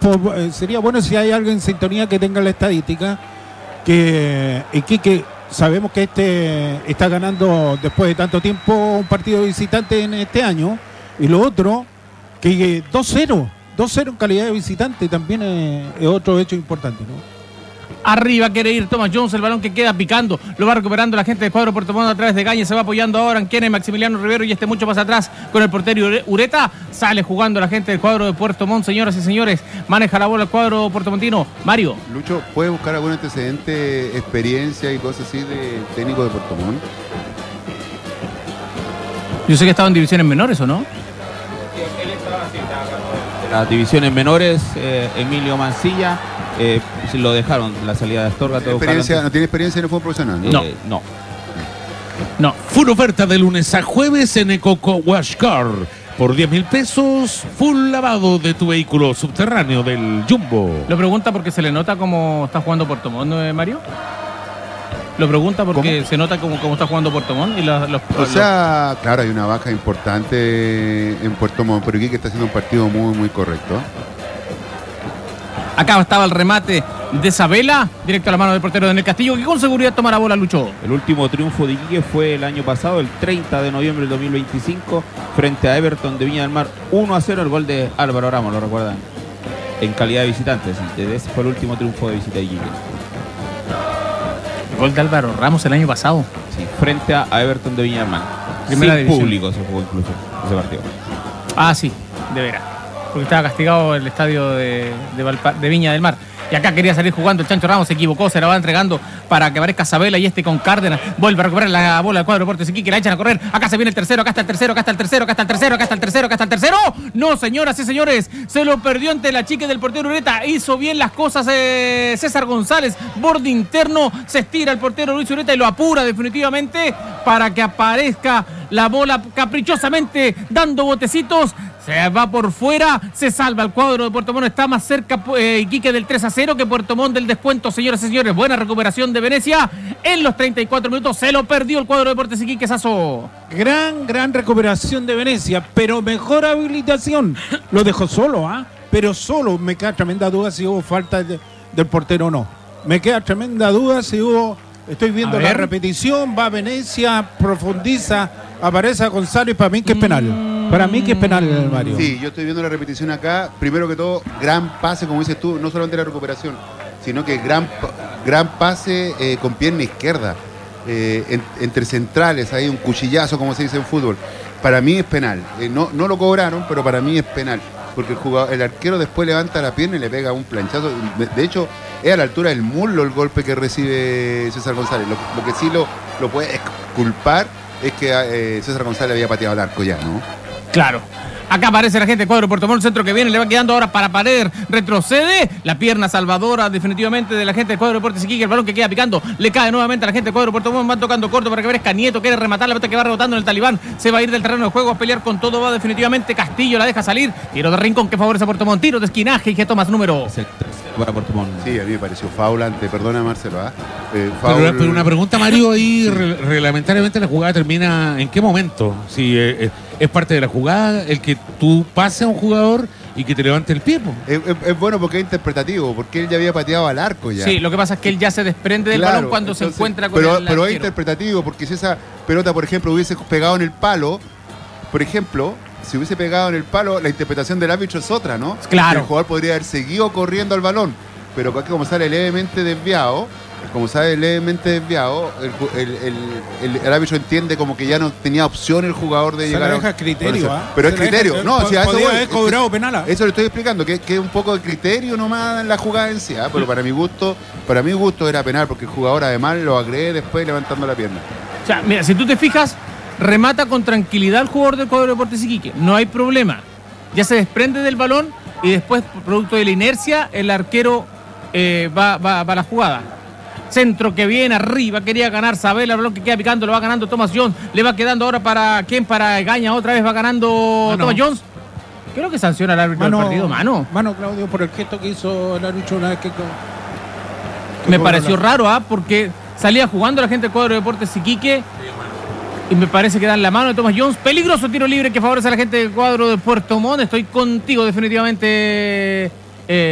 sería bueno si hay alguien en sintonía que tenga la estadística, que Iquique sabemos que está ganando después de tanto tiempo un partido de visitante en este año, y lo otro, que 2-0 en calidad de visitante también es otro hecho importante, ¿no? Arriba quiere ir Thomas Jones, el balón que queda picando, lo va recuperando la gente del cuadro Puerto Montt a través de Gaña, se va apoyando ahora en quien es Maximiliano Rivero y mucho más atrás con el portero Ureta, sale jugando la gente del cuadro de Puerto Montt, señoras y señores, maneja la bola el cuadro puertomontino. Mario. Lucho, ¿puede buscar algún antecedente, experiencia y cosas así de técnico de Puerto Montt? Yo sé que estaba en divisiones menores, ¿o no? Las divisiones menores, Emilio Mancilla, lo dejaron, la salida de Astorga. ¿No tiene experiencia en el fútbol profesional? No. Full oferta de lunes a jueves en Ecoco Wash Car. Por 10.000 pesos, full lavado de tu vehículo subterráneo del Jumbo. Lo pregunta porque se le nota cómo está jugando Puerto Montt, ¿no, Mario? Lo pregunta porque se nota cómo está jugando Puerto Montt. Claro, hay una baja importante en Puerto Montt, pero Iquique está haciendo un partido muy, muy correcto. Acá estaba el remate de Sabela, directo a la mano del portero Daniel Castillo, que con seguridad toma la bola, Lucho. El último triunfo de Iquique fue el año pasado, el 30 de noviembre del 2025, frente a Everton de Viña del Mar, 1-0, el gol de Álvaro Ramos, ¿lo recuerdan? En calidad de visitantes, ese fue el último triunfo de visita de Iquique. El gol de Álvaro Ramos el año pasado. Sí, frente a Everton de Viña del Mar. Primera división. Público se jugó incluso ese partido. Ah, sí, de veras. Porque estaba castigado el estadio de Viña del Mar. Y acá quería salir jugando el Chancho Ramos, se equivocó, se la va entregando para que aparezca Sabela y con Cárdenas. Vuelve a recuperar la bola del cuadro de Deportes Iquique, la echan a correr. Acá se viene el tercero, acá está el tercero, acá está el tercero, acá está el tercero, acá está el tercero, acá está el tercero. No, señoras y señores, se lo perdió ante la chica del portero Ureta. Hizo bien las cosas César González, borde interno, se estira el portero Luis Ureta y lo apura definitivamente para que aparezca la bola caprichosamente dando botecitos. Se va por fuera, se salva el cuadro de Puerto Montt, está más cerca Iquique del 3-0 que Puerto Montt del descuento, señoras y señores. Buena recuperación de Venecia en los 34 minutos, se lo perdió el cuadro de Deportes Iquique, Sazo. Gran recuperación de Venecia, pero mejor habilitación. Lo dejó solo, pero solo. Me queda tremenda duda si hubo falta del portero o no. Me queda tremenda duda si hubo... Estoy viendo la repetición, va a Venecia, profundiza, aparece a González, para mí que es penal. Para mí que es penal, Mario. Sí, yo estoy viendo la repetición acá. Primero que todo, gran pase, como dices tú, no solamente la recuperación, sino que gran pase con pierna izquierda. Entre centrales, hay un cuchillazo, como se dice en fútbol. Para mí es penal. No lo cobraron, pero para mí es penal. Porque el arquero después levanta la pierna y le pega un planchazo. De hecho, es a la altura del muslo el golpe que recibe César González. Lo que sí lo puede culpar es que César González había pateado al arco ya, ¿no? Claro. Acá aparece la gente de cuadro Puerto Montt, centro que viene, le va quedando ahora para Paredes, retrocede, la pierna salvadora definitivamente de la gente de cuadro Deportes Iquique, el balón que queda picando, le cae nuevamente a la gente de cuadro Puerto Montt, van tocando corto para que aparezca Nieto, quiere rematar la pelota que va rebotando en el Talibán, se va a ir del terreno de juego a pelear con todo, va definitivamente Castillo, la deja salir, tiro de rincón que favorece a Puerto Montt, tiro de esquinaje y que toma número. Es el tercero para Puerto Montt. Sí, a mí me pareció foul antes, perdona Marcelo, pero una pregunta, Mario, ahí reglamentariamente la jugada termina ¿en qué momento? Si es parte de la jugada el que tú pases a un jugador y que te levante el pie. Es bueno porque es interpretativo, porque él ya había pateado al arco ya. Sí, lo que pasa es que él ya se desprende del balón cuando entonces, se encuentra con el arquero. Pero es interpretativo, porque si esa pelota, por ejemplo, hubiese pegado en el palo, por ejemplo, si hubiese pegado en el palo, la interpretación del árbitro es otra, ¿no? Claro. El jugador podría haber seguido corriendo al balón, pero como sale levemente desviado, el árbitro entiende como que ya no tenía opción el jugador de llegar a... deja criterio, pero es criterio. Podría haber cobrado penal. Eso le estoy explicando, que es un poco de criterio nomás en la jugada en sí, pero para mi gusto era penal, porque el jugador además lo agrede después levantando la pierna. O sea, mira, si tú te fijas, remata con tranquilidad el jugador del cuadro de Deportes Iquique, no hay problema. Ya se desprende del balón y después, producto de la inercia, el arquero va a la jugada. Centro que viene arriba, quería ganar Sabela, el balón que queda picando, lo va ganando Thomas Jones, le va quedando ahora para Gaña, otra vez va ganando Thomas Jones. Creo que sanciona el árbitro del partido, mano, Claudio, por el gesto que hizo el árbitro una vez que me pareció raro, porque salía jugando la gente del cuadro de Deportes Iquique y me parece que dan la mano de Thomas Jones. Peligroso tiro libre que favorece a la gente del cuadro de Puerto Montt. Estoy contigo definitivamente.